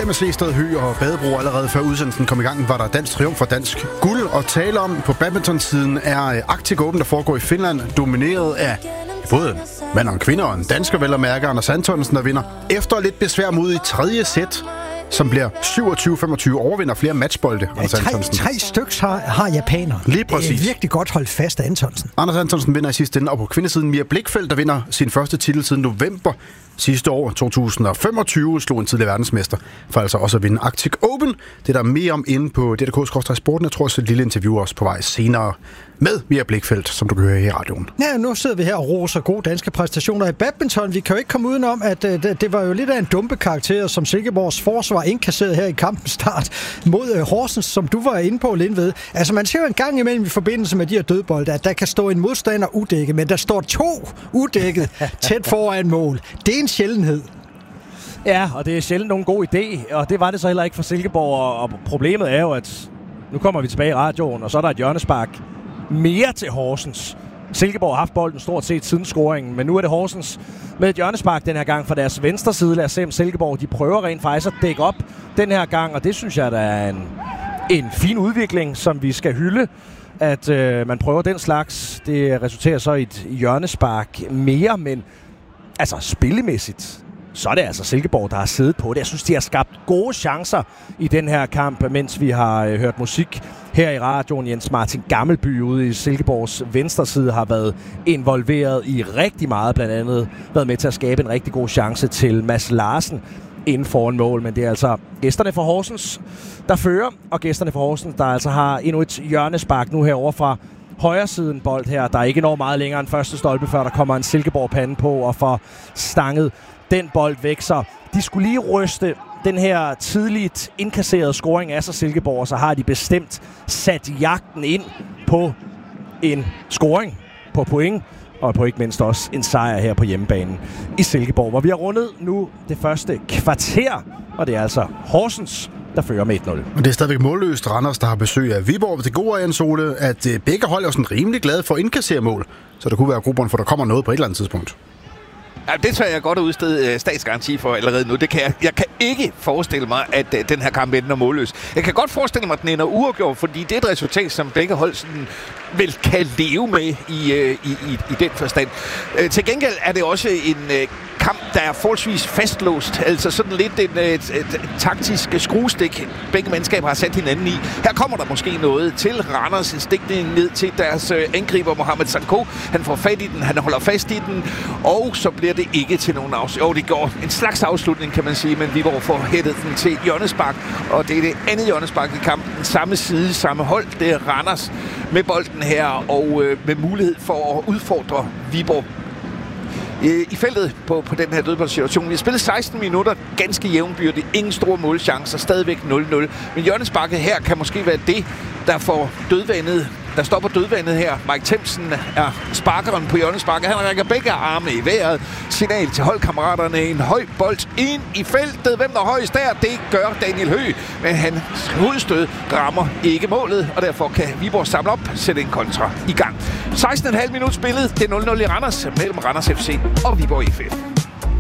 med Sehested, Høeg og Badebro. Allerede før udsendelsen kom i gang, var der dansk triumf for dansk guld. Og tale om på badminton-siden er Arctic Open, der foregår i Finland, domineret af både en mand og en kvinde og en dansker, vel at mærke, Anders Antonsen, der vinder. Efter lidt besvær mod i tredje sæt, som bliver 27-25, overvinder flere matchbolde. Ja, tre styks har japanere. Lige præcis. Det er virkelig godt holdt fast af Antonsen. Anders Antonsen vinder i sidste ende, og på kvindesiden Mia Blichfeldt, der vinder sin første titel siden november sidste år, 2025, slog en tidligere verdensmester, for altså også at vinde Arctic Open. Det er der mere om inde på DDK/sporten. Jeg tror også et lille interview også på vej senere med Mia Blichfeldt, som du kan høre her i radioen. Ja, nu sidder vi her og roser gode danske præstationer i badminton. Vi kan jo ikke komme udenom, at det var jo lidt af en dumpe karakter, som Silkeborgs forsvar indkasserede her i kampens start mod Horsens, som du var inde på, Lindved. Altså, man ser jo en gang imellem i forbindelse med de her dødbolde, at der kan stå en modstander udækket, men der står 2 udækket tæt foran mål. Det er en sjældenhed. Ja, og det er sjældent nogen god idé, og det var det så heller ikke for Silkeborg, og problemet er jo, at nu kommer vi tilbage i radioen, og så er der et hjørnespark mere til Horsens. Silkeborg har haft bolden stort set siden scoringen, men nu er det Horsens med et hjørnespark den her gang fra deres venstre side. Lad os se, om Silkeborg de prøver rent faktisk at dække op den her gang, og det synes jeg, der er en fin udvikling, som vi skal hylde, at man prøver den slags. Det resulterer så i et hjørnespark mere, men altså spillemæssigt, så er det altså Silkeborg, der har siddet på det. Jeg synes, de har skabt gode chancer i den her kamp, mens vi har hørt musik her i radioen. Jens Martin Gammelby ude i Silkeborgs venstre side har været involveret i rigtig meget, blandt andet været med til at skabe en rigtig god chance til Mads Larsen inden foran mål. Men det er altså gæsterne fra Horsens, der fører, og gæsterne fra Horsens, der altså har endnu et hjørnespark nu herovre fra højre siden bold her. Der er ikke når meget længere end første stolpe, før der kommer en Silkeborg-pande på og får stanget den bold væk. Så de skulle lige ryste den her tidligt indkasserede scoring af sig Silkeborg, og så har de bestemt sat jagten ind på en scoring på point, og på ikke mindst også en sejr her på hjemmebanen i Silkeborg, hvor vi har rundet nu det første kvarter, og det er altså Horsens, der fører med 1-0. Og det er stadigvæk målløst. Randers, der har besøg af Viborg. Det gode er, Jens Ole, at begge hold er sådan rimelig glade for at indkassere mål, så der kunne være grupperne, for der kommer noget på et eller andet tidspunkt. Ja, det tør jeg godt at udstede statsgaranti for allerede nu. Jeg kan ikke forestille mig, at den her kamp ender målløs. Jeg kan godt forestille mig, at den ender uafgjort, fordi det er et resultat, som begge hold sådan vel kan leve med i den forstand. Til gengæld er det også en kamp, der er forholdsvis fastlåst. Altså sådan lidt et taktisk skruestik, begge mandskaber har sat hinanden i. Her kommer der måske noget til Randers. En stikning ned til deres angriber, Mohamed Sanko. Han får fat i den, han holder fast i den, og så bliver det ikke til nogen afslutning. Jo, det går en slags afslutning, kan man sige, men Viborg får hættet den til hjørnespark, og det er det andet hjørnespark i kampen. Samme side, samme hold. Det er Randers med bolden her, og med mulighed for at udfordre Viborg i feltet på den her dødboldsituation. Vi har spillet 16 minutter, ganske jævnbyrdigt, ingen store målchancer, stadigvæk 0-0. Men hjørnesparket her kan måske være det, der får dødvandet, der stopper dødvandet her. Mike Themsen er sparkeren på hjørnesparket. Han rækker begge arme i vejret. Signal til holdkammeraterne. En høj bold ind i feltet. Hvem der er højst der? Det gør Daniel Høeg. Men hans hovedstød rammer ikke målet, og derfor kan Viborg samle op, sætte en kontra i gang. 16,5 minutter spillet. Det er 0-0 i Randers mellem Randers FC og Viborg IF.